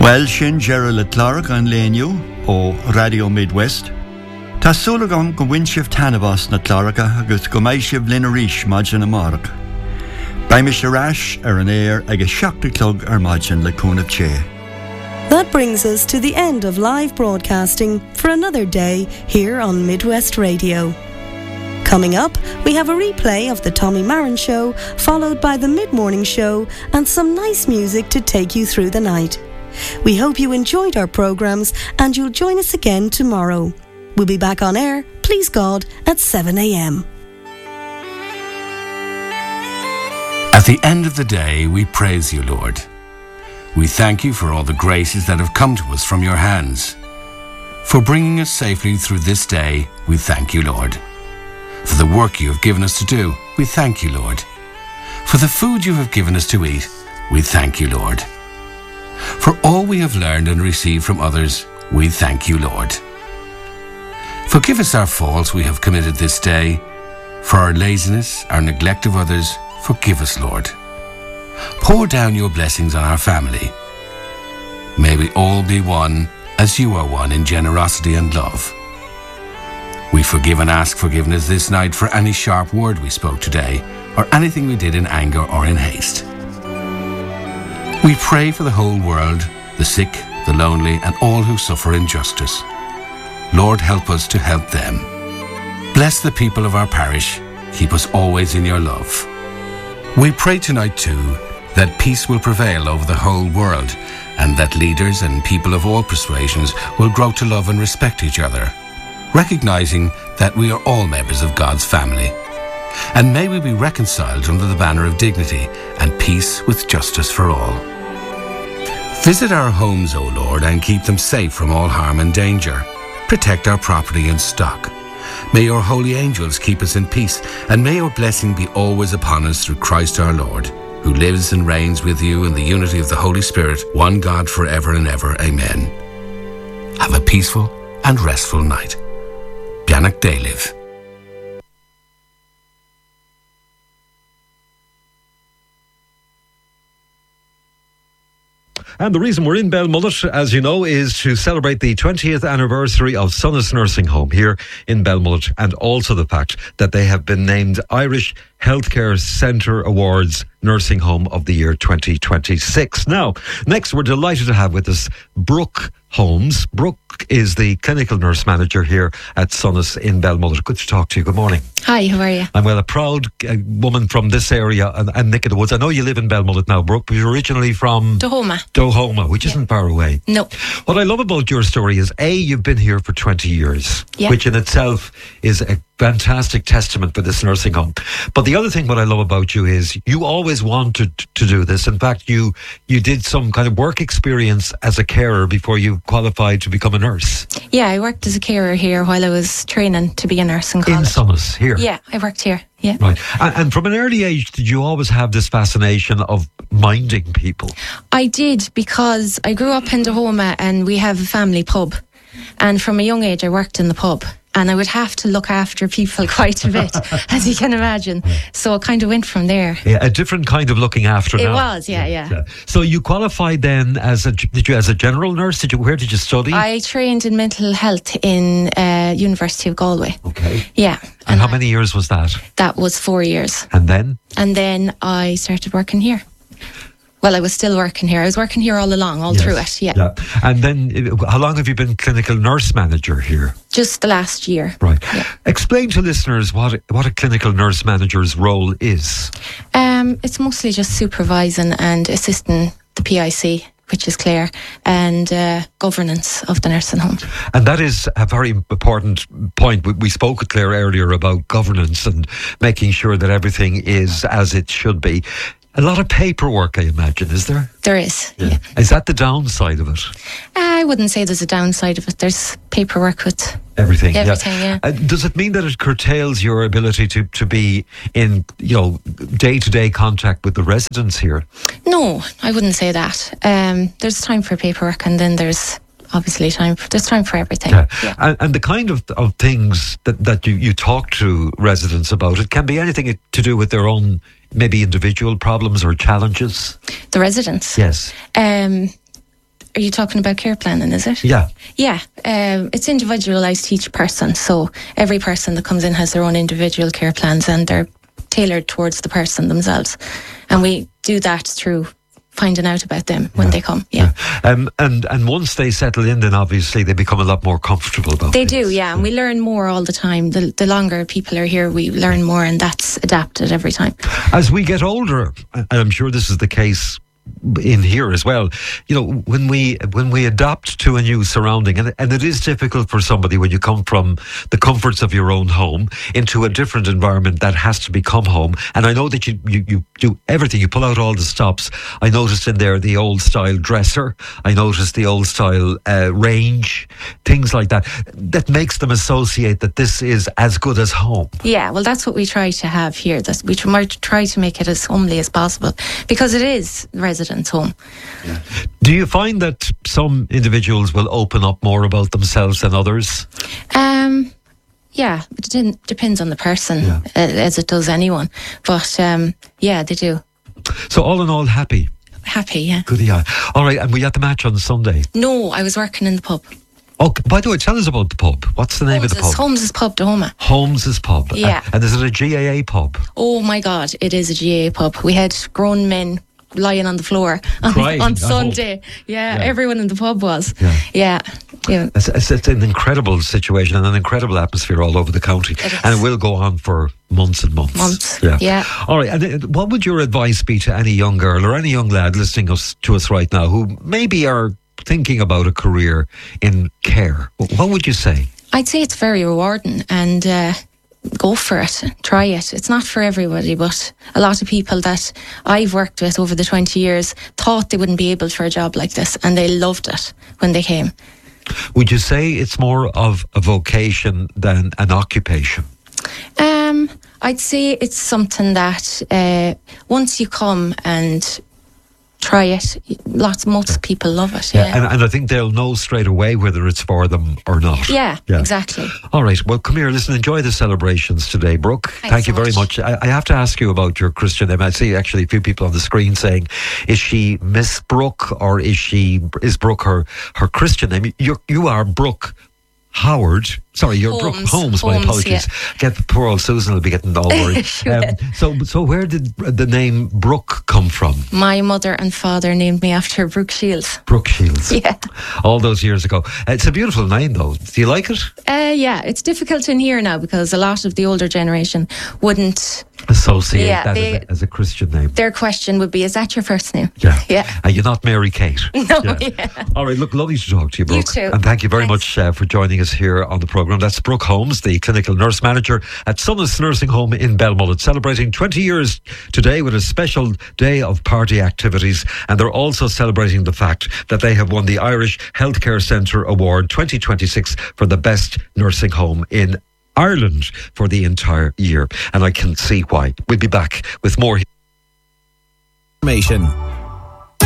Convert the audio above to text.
Well, sin Gerald le Clark an léniu ó Radio Midwest. Tá súlagan go bhain tanabhas na Clarka agus go mbeidh sibh linn arís maidin amárach. Baimime sé rais an air agus seachta clog maidin le cúnamh té. That brings us to the end of live broadcasting for another day here on Midwest Radio. Coming up, we have a replay of the Tommy Marin Show, followed by the Mid-Morning Show and some nice music to take you through the night. We hope you enjoyed our programmes and you'll join us again tomorrow. We'll be back on air, please God, at 7 a.m. At the end of the day, we praise you, Lord. We thank you for all the graces that have come to us from your hands. For bringing us safely through this day, we thank you, Lord. For the work you have given us to do, we thank you, Lord. For the food you have given us to eat, we thank you, Lord. For all we have learned and received from others, we thank you, Lord. Forgive us our faults we have committed this day. For our laziness, our neglect of others, forgive us, Lord. Pour down your blessings on our family. May we all be one as you are one in generosity and love. We forgive and ask forgiveness this night for any sharp word we spoke today or anything we did in anger or in haste. We pray for the whole world, the sick, the lonely, and all who suffer injustice. Lord, help us to help them. Bless the people of our parish. Keep us always in your love. We pray tonight too that peace will prevail over the whole world and that leaders and people of all persuasions will grow to love and respect each other, recognizing that we are all members of God's family. And may we be reconciled under the banner of dignity and peace with justice for all. Visit our homes, O Lord, and keep them safe from all harm and danger. Protect our property and stock. May your holy angels keep us in peace, and may your blessing be always upon us through Christ our Lord, who lives and reigns with you in the unity of the Holy Spirit, one God forever and ever. Amen. Have a peaceful and restful night. Beannach Déilibh. And the reason we're in Belmullet, as you know, is to celebrate the 20th anniversary of Sonas Nursing Home here in Belmullet, and also the fact that they have been named Irish Healthcare Centre Awards Nursing Home of the Year 2026. Now, next we're delighted to have with us Brooke Holmes. Brooke is the clinical nurse manager here at Sonas in Belmullet. Good to talk to you. Good morning. Hi, how are you? I'm well, a proud woman from this area and neck of the woods. I know you live in Belmullet now, Brooke, but you're originally from Dohoma, which isn't far away. No. What I love about your story is, A, you've been here for 20 years, which in itself is a fantastic testament for this nursing home. But the other thing what I love about you is you always wanted to do this. In fact, you did some kind of work experience as a carer before you qualified to become a nurse. Yeah, I worked as a carer here while I was training to be a nurse in college. In Sonas, here? Yeah, I worked here. Yeah. Right. And from an early age, did you always have this fascination of minding people? I did, because I grew up in Dohoma and we have a family pub. And from a young age, I worked in the pub. And I would have to look after people quite a bit, as you can imagine. So it kind of went from there. Yeah, a different kind of looking after. It now. was, yeah. So you qualified then as a general nurse? Where did you study? I trained in mental health in University of Galway. Okay. Yeah. And how many years was that? That was 4 years. And then? And then I started working here. Well, I was still working here. I was working here all along, through it, yeah. And then, how long have you been clinical nurse manager here? Just the last year. Right. Yeah. Explain to listeners what a clinical nurse manager's role is. It's mostly just supervising and assisting the PIC, which is Claire, and governance of the nursing home. And that is a very important point. We spoke with Claire earlier about governance and making sure that everything is as it should be. A lot of paperwork, I imagine, is there? There is, yeah. Is that the downside of it? I wouldn't say there's a downside of it. There's paperwork with everything, yeah. Does it mean that it curtails your ability to be in, day-to-day contact with the residents here? No, I wouldn't say that. There's time for paperwork, and then there's obviously there's time for everything. Yeah. And the kind of things that you talk to residents about, it can be anything to do with their own maybe individual problems or challenges. The residents? Yes. Are you talking about care planning, is it? Yeah. Yeah, it's individualised to each person. So every person that comes in has their own individual care plans, and they're tailored towards the person themselves. And we do that through finding out about them when they come. Yeah. And once they settle in, then obviously they become a lot more comfortable about They things. do, yeah. And we learn more all the time. The longer people are here, we learn more, and that's adapted every time. As we get older, and I'm sure this is the case in here as well, you know, when we adapt to a new surrounding, and it is difficult for somebody when you come from the comforts of your own home into a different environment that has to become home. And I know that you do everything, you pull out all the stops. I noticed in there the old style dresser, I noticed the old style range, things like that makes them associate that this is as good as home. Yeah, well, that's what we try to have here. That we try to make it as homely as possible, because it is residents' home. Do you find that some individuals will open up more about themselves than others? Yeah, it depends on the person, as it does anyone. But yeah, they do. So all in all, happy? Happy, yeah. Good, yeah. All right, and we had the match on Sunday. No, I was working in the pub. Oh, by the way, tell us about the pub. What's the name of the pub? Holmes's Pub de Homa. Holmes's Pub. Yeah. And is it a GAA pub? Oh my God, it is a GAA pub. We had grown men lying on the floor on Sunday. Yeah, everyone in the pub was. Yeah. It's an incredible situation and an incredible atmosphere all over the county. And it will go on for months and months. Yeah. All right. And what would your advice be to any young girl or any young lad listening to us right now who maybe are thinking about a career in care? What would you say? I'd say it's very rewarding, and go for it, try it. It's not for everybody, but a lot of people that I've worked with over the 20 years thought they wouldn't be able for a job like this, and they loved it when they came. Would you say it's more of a vocation than an occupation? I'd say it's something that once you come and try it, most people love it. Yeah. And I think they'll know straight away whether it's for them or not. Yeah, exactly. All right, well, come here, listen, enjoy the celebrations today, Brooke. Thank you very much. I have to ask you about your Christian name. I see actually a few people on the screen saying, is she Miss Brooke, or is Brooke her Christian name? You are Brooke Howard. Sorry, you're Brooke Holmes. My apologies. Yeah. Poor old Susan will be getting all worried. So where did the name Brooke come from? My mother and father named me after Brooke Shields. Brooke Shields. Yeah. All those years ago. It's a beautiful name, though. Do you like it? Yeah, it's difficult in here now because a lot of the older generation wouldn't associate that as a Christian name. Their question would be, is that your first name? Yeah. Are you not Mary Kate? No, All right, look, lovely to talk to you, Brooke. You too. And thank you very much for joining us here on the programme. That's Brooke Holmes, the clinical nurse manager at Sunnis Nursing Home in Belmullet, celebrating 20 years today with a special day of party activities. And they're also celebrating the fact that they have won the Irish Healthcare Centre Award 2026 for the best nursing home in Ireland for the entire year. And I can see why. We'll be back with more information